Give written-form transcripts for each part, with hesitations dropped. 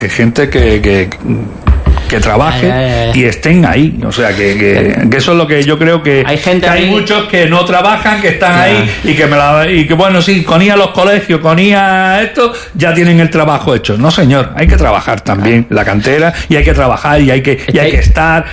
que gente que trabaje y estén ahí, o sea que eso es lo que yo creo que hay muchos que no trabajan, que están ahí y que bueno, sí, con ir a los colegios, con ir a esto, ya tienen el trabajo hecho. No, señor, hay que trabajar también la cantera, y hay que trabajar, y hay que estar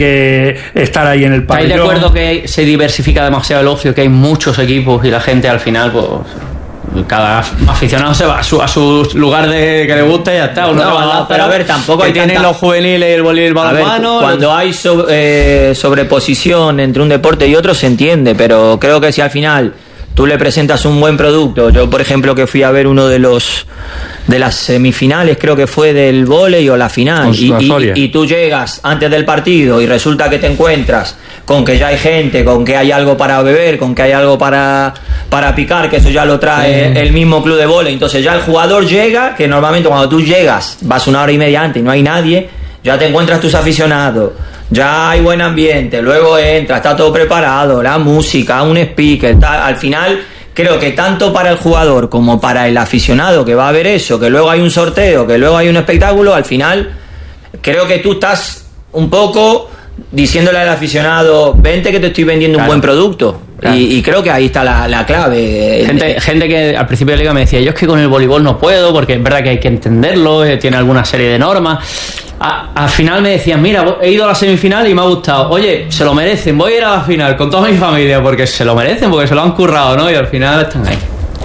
ahí en el pabellón. ¿Estáis de acuerdo que se diversifica demasiado el ocio, que hay muchos equipos y la gente al final, pues, cada aficionado se va a su lugar de que le gusta y ya está? Pero a ver, tampoco hay tienen los juveniles y el voleibol balonmano. Cuando hay sobreposición entre un deporte y otro se entiende, pero creo que si al final tú le presentas un buen producto, yo por ejemplo que fui a ver uno de las semifinales, creo que fue del vóley o la final, y tú llegas antes del partido y resulta que te encuentras con que ya hay gente, con que hay algo para beber, con que hay algo para picar, que eso ya lo trae el mismo club de vóley. Entonces ya el jugador llega, que normalmente cuando tú llegas vas 1 hora y media antes y no hay nadie, ya te encuentras tus aficionados, ya hay buen ambiente, luego entra, está todo preparado, la música, un speaker, al final creo que tanto para el jugador como para el aficionado que va a ver eso, que luego hay un sorteo, que luego hay un espectáculo, al final creo que tú estás un poco diciéndole al aficionado, vente que te estoy vendiendo un buen producto. Y creo que ahí está la clave. Gente que al principio de la liga me decía, yo es que con el voleibol no puedo, porque es verdad que hay que entenderlo, tiene alguna serie de normas. Al final me decían, mira, he ido a la semifinal y me ha gustado. Oye, se lo merecen, voy a ir a la final con toda mi familia, porque se lo merecen, porque se lo han currado, ¿no? Y al final están ahí.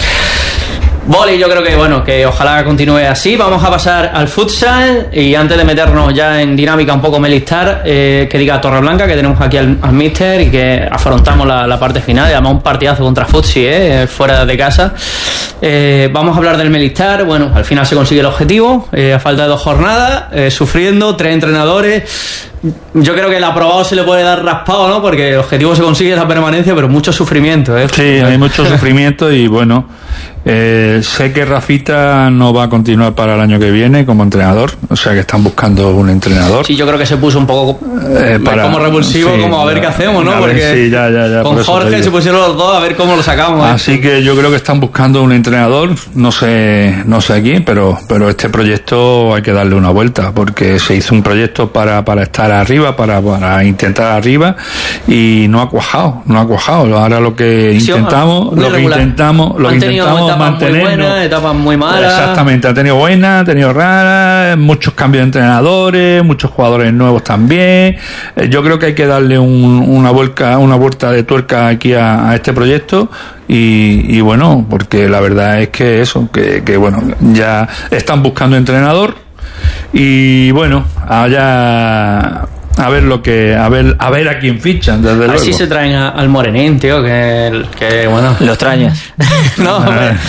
Vóley, yo creo que bueno, que ojalá continúe así. Vamos a pasar al futsal, y antes de meternos ya en dinámica un poco Melistar, que diga Torreblanca, que tenemos aquí al míster y que afrontamos la parte final, y además un partidazo contra Futsi, fuera de casa. Vamos a hablar del Melistar. Bueno, al final se consigue el objetivo, a falta de 2 jornadas, sufriendo, 3 entrenadores. Yo creo que el aprobado se le puede dar raspado, ¿no? Porque el objetivo se consigue, la permanencia, pero mucho sufrimiento, Sí, hay mucho sufrimiento y bueno, sé que Rafita no va a continuar para el año que viene como entrenador, o sea que están buscando un entrenador. Sí, yo creo que se puso un poco como revulsivo, como a ver qué hacemos, ¿no? Porque ya, con Jorge se pusieron los dos a ver cómo lo sacamos. Así que yo creo que están buscando un entrenador, no sé aquí, pero este proyecto hay que darle una vuelta, porque se hizo un proyecto para estar arriba, para intentar arriba, y no ha cuajado. Ahora lo que intentamos mantenernos. Muy buenas, etapas muy malas. Exactamente, ha tenido buenas, ha tenido raras, muchos cambios de entrenadores, muchos jugadores nuevos también. Yo creo que hay que darle una vuelta de tuerca aquí a este proyecto. Y bueno, porque la verdad es que eso, que bueno, ya están buscando entrenador, y bueno, allá a ver a quién fichan, desde luego. A ver si se traen al Morenín, tío, que bueno. Lo extrañas. No,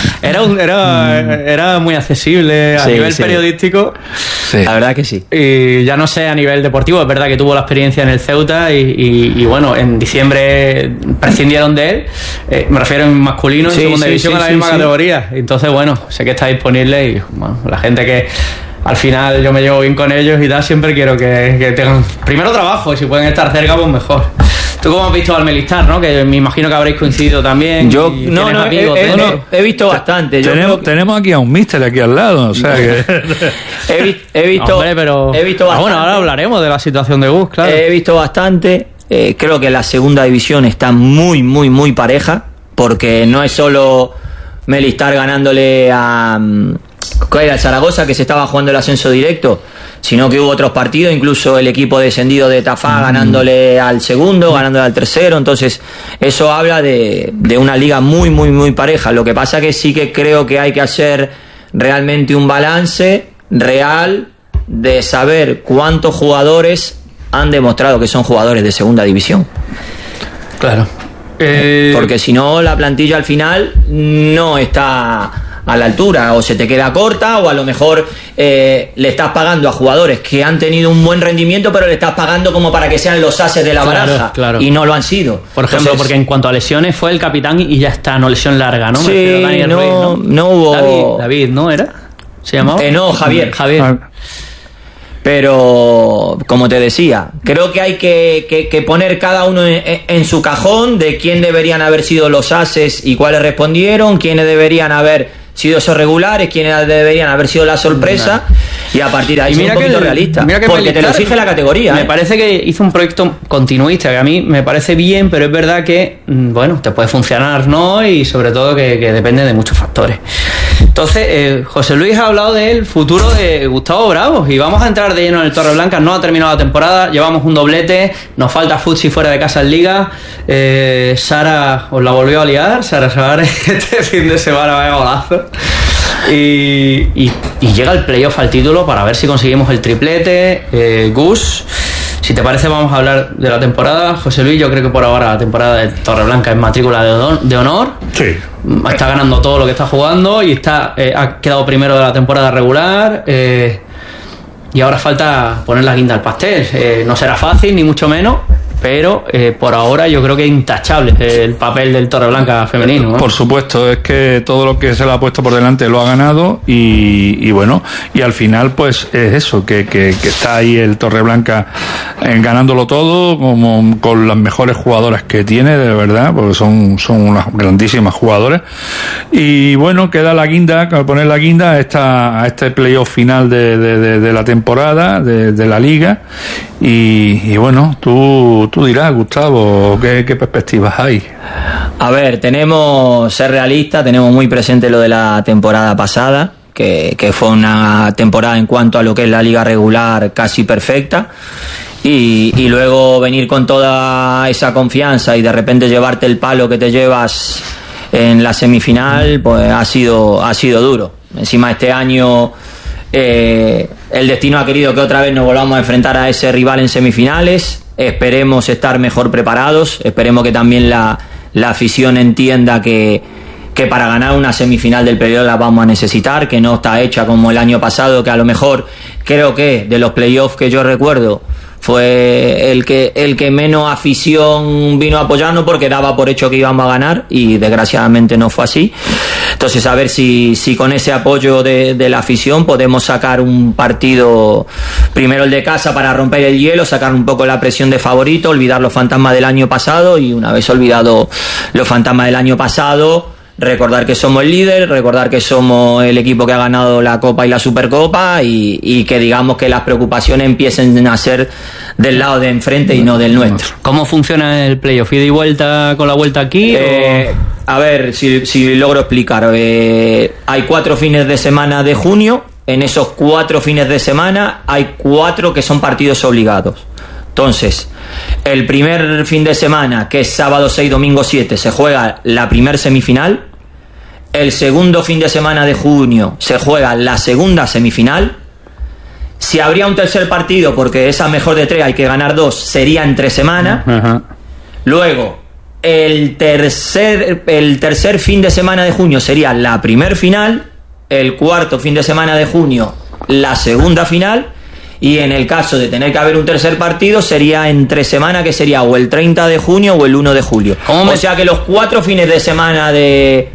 era muy accesible a nivel periodístico. Sí. La verdad que sí. Y ya no sé a nivel deportivo, es verdad que tuvo la experiencia en el Ceuta y bueno, en diciembre prescindieron de él. Me refiero en masculino, en segunda división, en la misma categoría. Entonces, bueno, sé que está disponible y bueno, la gente que al final yo me llevo bien con ellos y tal, siempre quiero que tengan primero trabajo, y si pueden estar cerca, pues mejor. ¿Tú cómo has visto al Melistar, no? Que me imagino que habréis coincidido también. Yo he visto bastante. Tenemos aquí a un míster aquí al lado, o sea que he visto. Hombre, pero he visto bastante. Bueno, ahora hablaremos de la situación de Gus, claro. He visto bastante. Creo que la segunda división está muy, muy, muy pareja, porque no es solo Melistar ganándole a Zaragoza, que se estaba jugando el ascenso directo, sino que hubo otros partidos, incluso el equipo descendido de Tafá ganándole al segundo, ganándole al tercero. Entonces eso habla de una liga muy, muy, muy pareja. Lo que pasa que sí que creo que hay que hacer realmente un balance real de saber cuántos jugadores han demostrado que son jugadores de segunda división. Claro. Porque si no, la plantilla al final no está a la altura, o se te queda corta, o a lo mejor le estás pagando a jugadores que han tenido un buen rendimiento, pero le estás pagando como para que sean los ases de la baraja, y no lo han sido. Por ejemplo, porque en cuanto a lesiones fue el capitán y ya está, no lesión larga, ¿no? Sí, no hubo... David, ¿no era? ¿Se llamaba? No, Javier. Pero, como te decía, creo que hay que poner cada uno en su cajón de quién deberían haber sido los ases y cuáles respondieron, quiénes deberían haber sido esos regulares, quienes deberían haber sido la sorpresa, y a partir de ahí es un poquito realista, porque te lo exige la categoría. Me parece que hizo un proyecto continuista, que a mí me parece bien, pero es verdad que, bueno, te puede funcionar, ¿no? Y sobre todo que depende de muchos factores. Entonces, José Luis ha hablado del futuro de Gustavo Bravo, y vamos a entrar de lleno en el Torreblanca. No ha terminado la temporada, llevamos un doblete, nos falta Futsi fuera de casa en Liga. Sara os la volvió a liar, Sara Suárez, este fin de semana, vaya golazo. Y llega el playoff al título para ver si conseguimos el triplete. Gus, si te parece, vamos a hablar de la temporada. José Luis, yo creo que por ahora la temporada de Torreblanca es matrícula de honor. Sí. Está ganando todo lo que está jugando y ha quedado primero de la temporada regular. Y ahora falta poner la guinda al pastel. No será fácil, ni mucho menos, pero por ahora yo creo que es intachable el papel del Torreblanca femenino, ¿no? Por supuesto, es que todo lo que se le ha puesto por delante lo ha ganado y bueno, y al final pues es eso, que está ahí el Torreblanca ganándolo todo, como con las mejores jugadoras que tiene, de verdad, porque son unas grandísimas jugadoras. Y bueno, queda la guinda, poner la guinda a este playoff final de la temporada, de la liga. Y bueno, tú dirás, Gustavo, ¿qué perspectivas hay? A ver, ser realistas, tenemos muy presente lo de la temporada pasada, que fue una temporada en cuanto a lo que es la liga regular casi perfecta, y luego venir con toda esa confianza y de repente llevarte el palo que te llevas en la semifinal, pues ha sido duro. Encima este año el destino ha querido que otra vez nos volvamos a enfrentar a ese rival en semifinales. Esperemos estar mejor preparados, esperemos que también la afición entienda que para ganar una semifinal del playoff la vamos a necesitar, que no está hecha como el año pasado, que a lo mejor creo que de los playoffs que yo recuerdo fue el que menos afición vino a apoyarnos, porque daba por hecho que íbamos a ganar y desgraciadamente no fue así. Entonces, a ver si con ese apoyo de la afición podemos sacar un partido, primero el de casa, para romper el hielo, sacar un poco la presión de favorito, olvidar los fantasmas del año pasado, y una vez olvidado los fantasmas del año pasado, recordar que somos el líder, recordar que somos el equipo que ha ganado la Copa y la Supercopa, y que digamos que las preocupaciones empiecen a ser del lado de enfrente y no del nuestro. ¿Cómo funciona el playoff? ¿Ida y vuelta con la vuelta aquí? A ver si logro explicar. Hay 4 fines de semana de junio. En esos 4 fines de semana hay 4 que son partidos obligados. Entonces, el primer fin de semana, que es sábado 6, domingo 7, se juega la primer semifinal. El segundo fin de semana de junio se juega la segunda semifinal. Si habría un tercer partido, porque esa mejor de 3 hay que ganar 2, sería entre semana. Uh-huh. Luego, el tercer fin de semana de junio sería la primer final. El cuarto fin de semana de junio, la segunda final. Y en el caso de tener que haber un tercer partido, sería entre semana, que sería o el 30 de junio o el 1 de julio. O sea que los 4 fines de semana de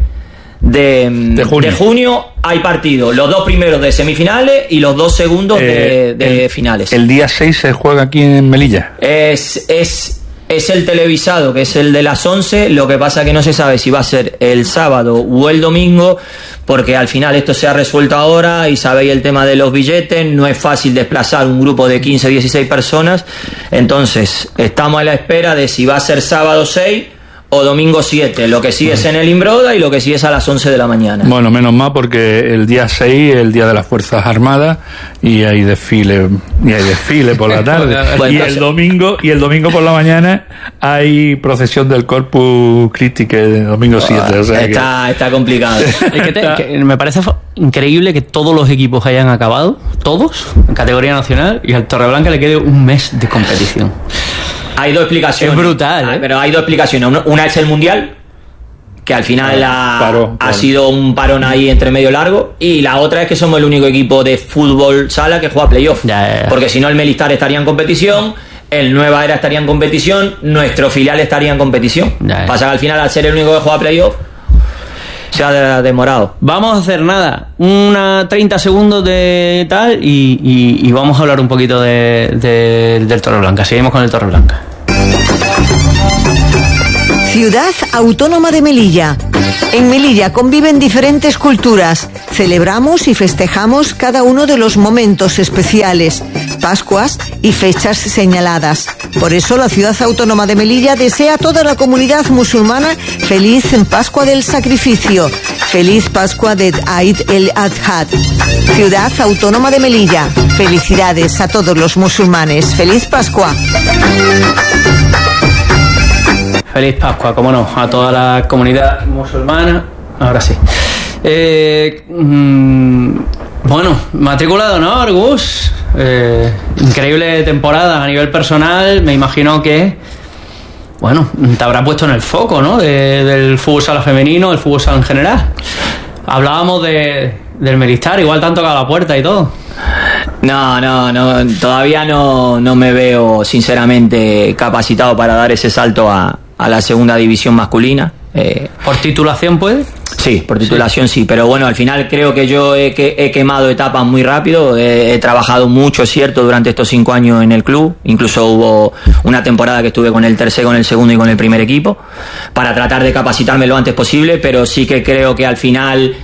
junio hay partido. Los 2 primeros de semifinales y los 2 segundos de finales. ¿El día 6 se juega aquí en Melilla? Es el televisado, que es el de las 11. Lo que pasa que no se sabe si va a ser el sábado o el domingo, porque al final esto se ha resuelto ahora, y sabéis el tema de los billetes, no es fácil desplazar un grupo de 15, 16 personas. Entonces estamos a la espera de si va a ser sábado 6 o domingo 7, lo que sí es en el Imbroda y lo que sí es a las 11 de la mañana. Bueno, menos mal, porque el día 6 es el día de las Fuerzas Armadas y hay desfile por la tarde. Bueno, y el domingo por la mañana hay procesión del Corpus Christi, que es domingo 7. O sea está complicado. Me parece increíble que todos los equipos hayan acabado, todos, en categoría nacional, y al Torreblanca le quede un mes de competición. Hay 2 explicaciones. Es brutal, ¿eh? Pero hay 2 explicaciones. Una es el Mundial, que al final ha sido un parón ahí entre medio largo, y la otra es que somos el único equipo de fútbol sala que juega playoff. Porque si no, el Melistar estaría en competición, el Nueva Era estaría en competición, nuestro filial estaría en competición. Pasa que al final, al ser el único que juega playoff, se ha demorado. Vamos a hacer nada, 30 segundos de tal, y vamos a hablar un poquito del Torreblanca. Seguimos con el Torreblanca. Ciudad Autónoma de Melilla. En Melilla conviven diferentes culturas. Celebramos y festejamos cada uno de los momentos especiales, Pascuas y fechas señaladas. Por eso la Ciudad Autónoma de Melilla desea a toda la comunidad musulmana feliz Pascua del Sacrificio, feliz Pascua de Eid el-Adha. Ciudad Autónoma de Melilla, felicidades a todos los musulmanes. ¡Feliz Pascua! Feliz Pascua, cómo no, a toda la comunidad musulmana. Ahora sí. Bueno, matrícula de honor, Gus. Increíble temporada a nivel personal. Me imagino que, bueno, te habrá puesto en el foco, ¿no? Del fútbol sala femenino, del fútbol sala en general. Hablábamos del Melistar, igual te han tocado la puerta y todo. No, todavía no me veo sinceramente capacitado para dar ese salto a la segunda división masculina. ¿Por titulación puede? Sí, por titulación sí, pero bueno, al final creo que yo he quemado etapas muy rápido, he trabajado mucho, cierto, durante estos 5 años en el club, incluso hubo una temporada que estuve con el tercer, con el segundo y con el primer equipo, para tratar de capacitarme lo antes posible, pero sí que creo que al final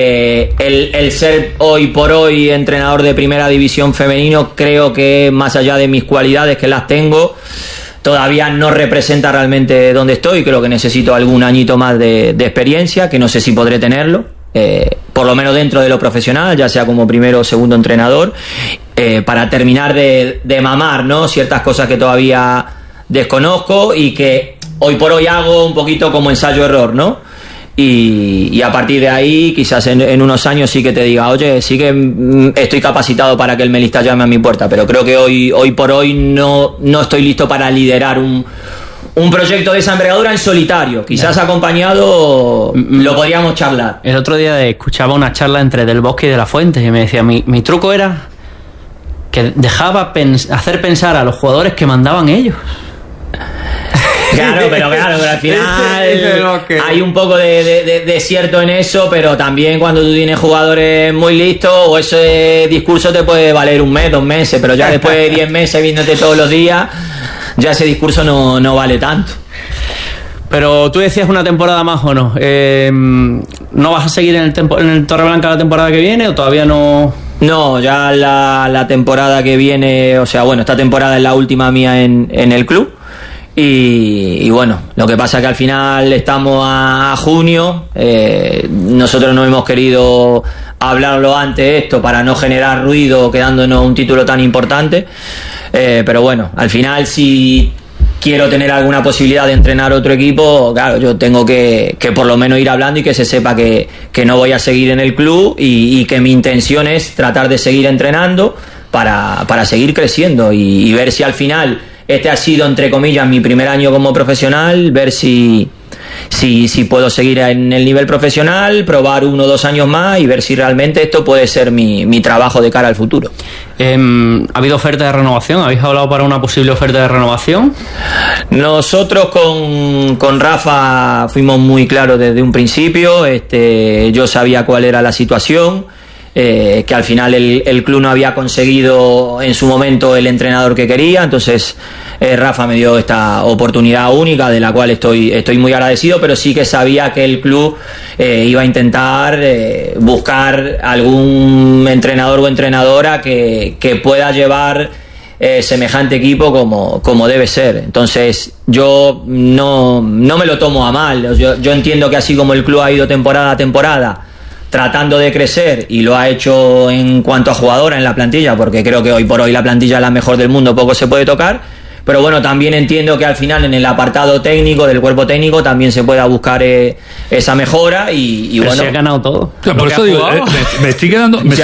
el ser hoy por hoy entrenador de primera división femenino, creo que más allá de mis cualidades que las tengo, todavía no representa realmente dónde estoy. Creo que necesito algún añito más de experiencia, que no sé si podré tenerlo, por lo menos dentro de lo profesional, ya sea como primero o segundo entrenador, para terminar de mamar, ¿no?, ciertas cosas que todavía desconozco y que hoy por hoy hago un poquito como ensayo-error, ¿no? Y a partir de ahí, quizás en unos años sí que te diga, oye, sí que estoy capacitado para que el Melista llame a mi puerta, pero creo que hoy por hoy no estoy listo para liderar un proyecto de esa envergadura en solitario. Quizás acompañado lo podríamos charlar. El otro día escuchaba una charla entre Del Bosque y De La Fuente y me decía, mi truco era que dejaba hacer pensar a los jugadores que mandaban ellos. Claro, pero al final hay un poco de cierto en eso, pero también cuando tú tienes jugadores muy listos, o ese discurso te puede valer 1 mes, 2 meses, pero ya después de 10 meses viéndote todos los días, ya ese discurso no vale tanto. Pero tú decías una temporada más o no. ¿No vas a seguir en el Torreblanca la temporada que viene o todavía no? No, ya la temporada que viene, o sea, bueno, esta temporada es la última mía en el club. Y bueno, lo que pasa es que al final estamos a junio, nosotros no hemos querido hablarlo antes esto para no generar ruido quedándonos un título tan importante, pero bueno, al final si quiero tener alguna posibilidad de entrenar otro equipo, claro, yo tengo que por lo menos ir hablando y que se sepa que no voy a seguir en el club y que mi intención es tratar de seguir entrenando para seguir creciendo y ver si al final este ha sido, entre comillas, mi primer año como profesional, ver si puedo seguir en el nivel profesional, probar 1 o 2 años más y ver si realmente esto puede ser mi trabajo de cara al futuro. ¿Ha habido oferta de renovación? ¿Habéis hablado para una posible oferta de renovación? Nosotros con Rafa fuimos muy claros desde un principio. Yo sabía cuál era la situación. Que al final el club no había conseguido en su momento el entrenador que quería, entonces Rafa me dio esta oportunidad única de la cual estoy muy agradecido, pero sí que sabía que el club iba a intentar buscar algún entrenador o entrenadora que pueda llevar semejante equipo como debe ser. Entonces yo no me lo tomo a mal, yo entiendo que así como el club ha ido temporada a temporada tratando de crecer y lo ha hecho en cuanto a jugadora en la plantilla, porque creo que hoy por hoy la plantilla es la mejor del mundo, poco se puede tocar, pero bueno, también entiendo que al final en el apartado técnico, del cuerpo técnico, también se pueda buscar esa mejora y pero bueno, se ha ganado todo. Por eso digo, me estoy quedando me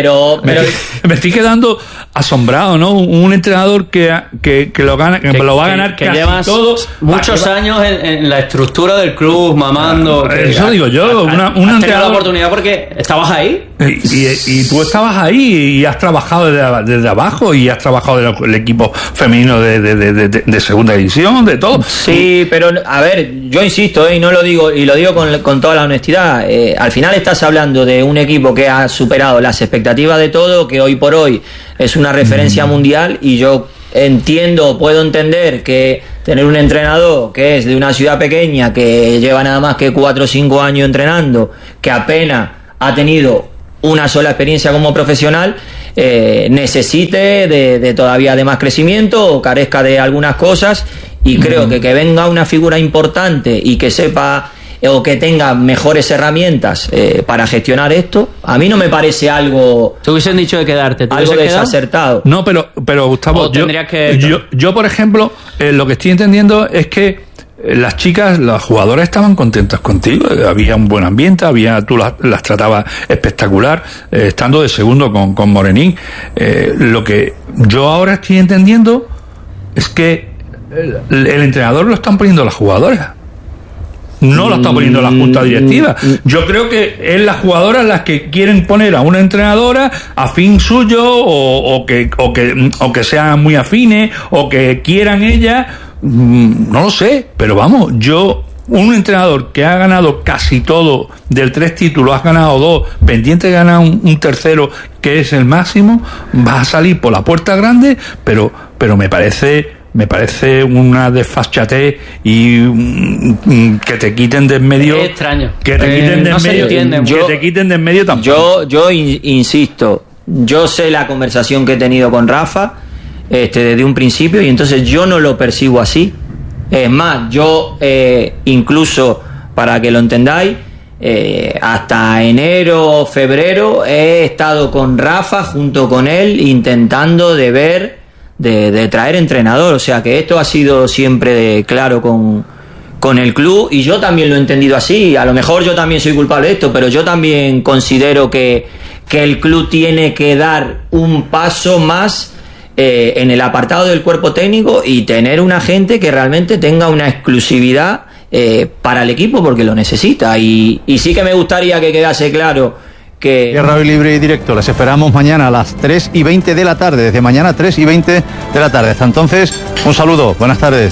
estoy quedando asombrado, ¿no? Un entrenador que lo gana, que lo va a ganar, que casi llevas todo, muchos años en la estructura del club mamando. Eso digo yo, un has tenido entrenador, la oportunidad porque estabas ahí. Y tú estabas ahí y has trabajado desde abajo y has trabajado el equipo femenino de segunda división, de todo. Sí, pero a ver, yo insisto, y no lo digo, y lo digo con toda la honestidad, al final estás hablando de un equipo que ha superado las expectativas de todo, que hoy por hoy es una referencia mundial, y yo puedo entender que tener un entrenador que es de una ciudad pequeña, que lleva nada más que 4 o 5 años entrenando, que apenas ha tenido una sola experiencia como profesional, necesite de todavía de más crecimiento o carezca de algunas cosas, y creo que venga una figura importante y que sepa o que tenga mejores herramientas para gestionar esto, a mí no me parece algo... ¿Te hubiesen dicho de quedarte? Algo desacertado. No, pero Gustavo, yo por ejemplo, lo que estoy entendiendo es que las chicas, las jugadoras estaban contentas contigo, había un buen ambiente, tú las tratabas espectacular, estando de segundo con Morenín. Lo que yo ahora estoy entendiendo es que el entrenador lo están poniendo las jugadoras. No lo está poniendo la junta directiva. Yo creo que es las jugadoras las que quieren poner a una entrenadora afín suyo, o que sean muy afines, o que quieran ellas. No lo sé, pero vamos, un entrenador que ha ganado casi todo, del 3 títulos, has ganado 2, pendiente de ganar un tercero, que es el máximo, vas a salir por la puerta grande, pero me parece una desfachatez y que te quiten de en medio. Es extraño. Que te quiten de en medio. Que te quiten de en medio tampoco. Yo insisto, yo sé la conversación que he tenido con Rafa desde un principio, y entonces yo no lo percibo así. Es más, yo incluso, para que lo entendáis, hasta enero, febrero he estado con Rafa junto con él intentando de traer entrenador, o sea que esto ha sido siempre claro con el club, y yo también lo he entendido así. A lo mejor yo también soy culpable de esto, pero yo también considero que el club tiene que dar un paso más en el apartado del cuerpo técnico y tener una gente que realmente tenga una exclusividad para el equipo, porque lo necesita, y sí que me gustaría que quedase claro que... Radio Libre y Directo, les esperamos mañana a las 3:20 de la tarde, desde mañana 3:20 de la tarde. Hasta entonces, un saludo, buenas tardes.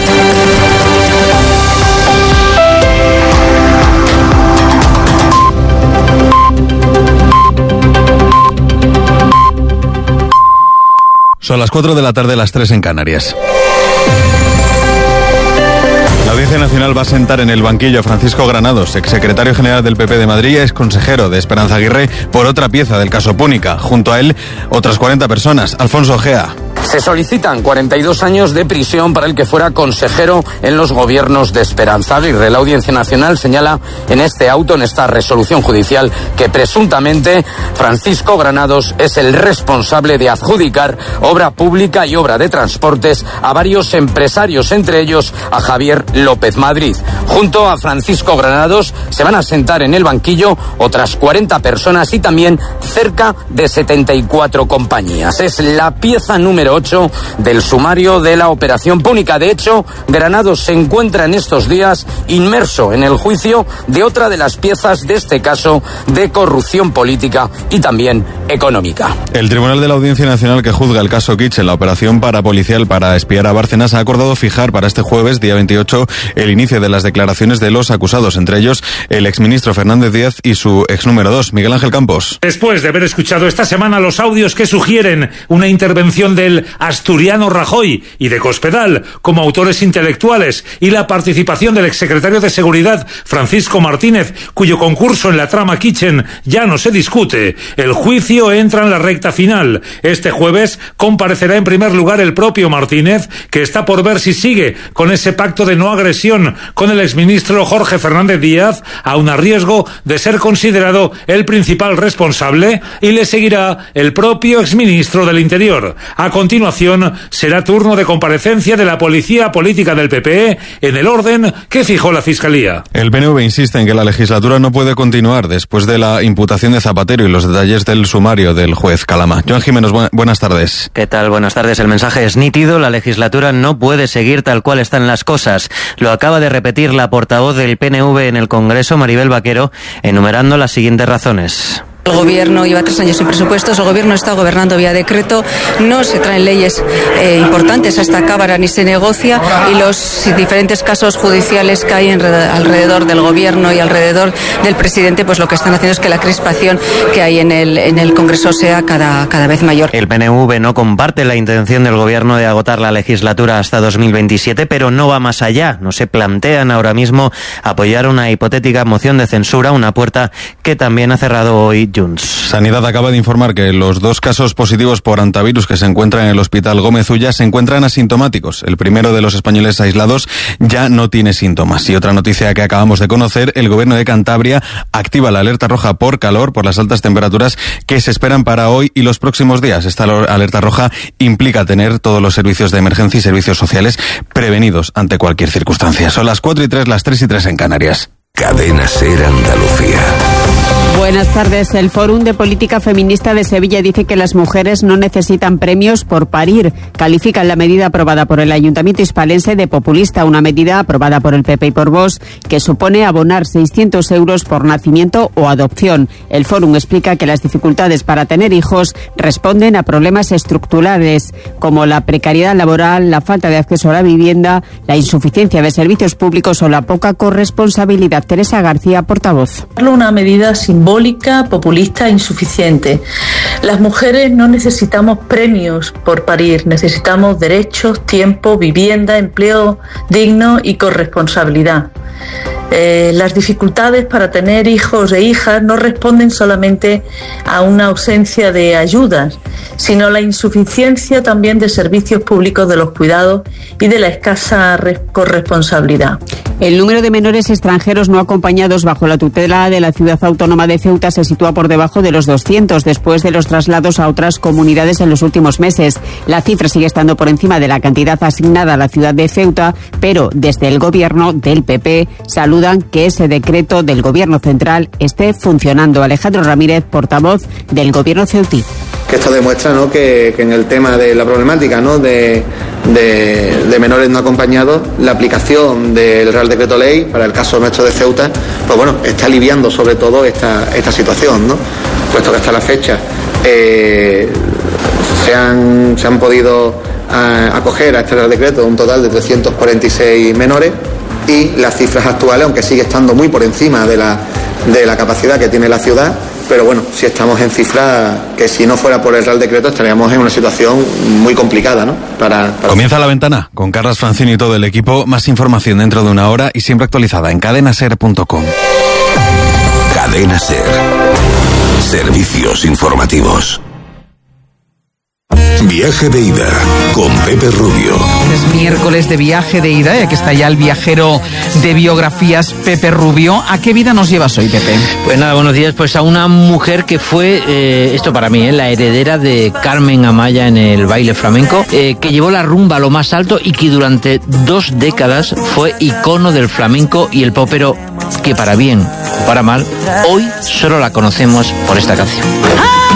Son las 4 de la tarde, las 3 en Canarias. La Audiencia Nacional va a sentar en el banquillo a Francisco Granados, exsecretario general del PP de Madrid y exconsejero de Esperanza Aguirre, por otra pieza del caso Púnica. Junto a él, otras 40 personas. Alfonso Ojea. Se solicitan 42 años de prisión para el que fuera consejero en los gobiernos de Esperanza Aguirre. La Audiencia Nacional señala en este auto, en esta resolución judicial, que presuntamente Francisco Granados es el responsable de adjudicar obra pública y obra de transportes a varios empresarios, entre ellos a Javier López Madrid. Junto a Francisco Granados se van a sentar en el banquillo otras 40 personas y también cerca de 74 compañías. Es la pieza número 8 del sumario de la operación Púnica. De hecho, Granados se encuentra en estos días inmerso en el juicio de otra de las piezas de este caso de corrupción política y también económica. El Tribunal de la Audiencia Nacional, que juzga el caso Kitchen, la operación parapolicial para espiar a Bárcenas, ha acordado fijar para este jueves, día 28, el inicio de las declaraciones de los acusados, entre ellos el exministro Fernández Díaz y su ex número 2, Miguel Ángel Campos. Después de haber escuchado esta semana los audios que sugieren una intervención del asturiano Rajoy y de Cospedal como autores intelectuales, y la participación del exsecretario de Seguridad Francisco Martínez, cuyo concurso en la trama Kitchen ya no se discute, el juicio entra en la recta final. Este jueves comparecerá en primer lugar el propio Martínez, que está por ver si sigue con ese pacto de no agresión con el exministro Jorge Fernández Díaz, aun a riesgo de ser considerado el principal responsable, y le seguirá el propio exministro del Interior. A continuación será turno de comparecencia de la policía política del PP en el orden que fijó la Fiscalía. El PNV insiste en que la legislatura no puede continuar después de la imputación de Zapatero y los detalles del sumario del juez Calama. Joan Jiménez, buenas tardes. ¿Qué tal? Buenas tardes. El mensaje es nítido. La legislatura no puede seguir tal cual están las cosas. Lo acaba de repetir la portavoz del PNV en el Congreso, Maribel Vaquero, enumerando las siguientes razones. El gobierno lleva 3 años sin presupuestos, el gobierno está gobernando vía decreto, no se traen leyes importantes a esta Cámara ni se negocia, y los diferentes casos judiciales que hay alrededor del gobierno y alrededor del presidente, pues lo que están haciendo es que la crispación que hay en el Congreso sea cada vez mayor. El PNV no comparte la intención del gobierno de agotar la legislatura hasta 2027, pero no va más allá. No se plantean ahora mismo apoyar una hipotética moción de censura, una puerta que también ha cerrado hoy Junts. Sanidad acaba de informar que los 2 casos positivos por hantavirus que se encuentran en el Hospital Gómez Ulla se encuentran asintomáticos. El primero de los españoles aislados ya no tiene síntomas. Y otra noticia que acabamos de conocer, el gobierno de Cantabria activa la alerta roja por calor, por las altas temperaturas que se esperan para hoy y los próximos días. Esta alerta roja implica tener todos los servicios de emergencia y servicios sociales prevenidos ante cualquier circunstancia. Son las 4:03, las 3:03 en Canarias. Cadena SER Andalucía. Buenas tardes. El Fórum de Política Feminista de Sevilla dice que las mujeres no necesitan premios por parir. Califican la medida aprobada por el Ayuntamiento hispalense de populista, una medida aprobada por el PP y por Vox que supone abonar 600 euros por nacimiento o adopción. El Fórum explica que las dificultades para tener hijos responden a problemas estructurales como la precariedad laboral, la falta de acceso a la vivienda, la insuficiencia de servicios públicos o la poca corresponsabilidad. Teresa García, portavoz. Una medida simbólica, populista, insuficiente. Las mujeres no necesitamos premios por parir, necesitamos derechos, tiempo, vivienda, empleo digno y corresponsabilidad. Las dificultades para tener hijos e hijas no responden solamente a una ausencia de ayudas, sino a la insuficiencia también de servicios públicos de los cuidados y de la escasa corresponsabilidad. El número de menores extranjeros no acompañados bajo la tutela de la ciudad autónoma de Ceuta se sitúa por debajo de los 200 después de los traslados a otras comunidades en los últimos meses. La cifra sigue estando por encima de la cantidad asignada a la ciudad de Ceuta, pero desde el gobierno del PP saludan que ese decreto del gobierno central esté funcionando. Alejandro Ramírez, portavoz del gobierno ceutí. Que esto demuestra, ¿no?, que en el tema de la problemática, ¿no?, de menores no acompañados, la aplicación del Real Decreto Ley para el caso nuestro de Ceuta, pues bueno, está aliviando sobre todo esta situación, ¿no?, puesto que hasta la fecha se han podido acoger a este Real Decreto un total de 346 menores, y las cifras actuales, aunque sigue estando muy por encima de la capacidad que tiene la ciudad, pero bueno, si estamos en cifras que si no fuera por el Real Decreto estaríamos en una situación muy complicada, ¿no? Comienza La Ventana con Carlas Francini y todo el equipo. Más información dentro de una hora y siempre actualizada en cadenaser.com. Cadena SER. Servicios informativos. Viaje de ida con Pepe Rubio. Es miércoles de viaje de ida y aquí está ya el viajero de biografías, Pepe Rubio. ¿A qué vida nos llevas hoy, Pepe? Pues nada, buenos días. Pues a una mujer que fue, esto para mí, la heredera de Carmen Amaya en el baile flamenco, que llevó la rumba a lo más alto y que durante 2 décadas fue icono del flamenco y el pop, pero que para bien o para mal, hoy solo la conocemos por esta canción.